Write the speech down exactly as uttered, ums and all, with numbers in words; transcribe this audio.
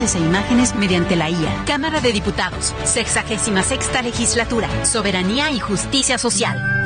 e imágenes mediante la I A. Cámara de Diputados, sexagésima sexta legislatura, Soberanía y Justicia Social.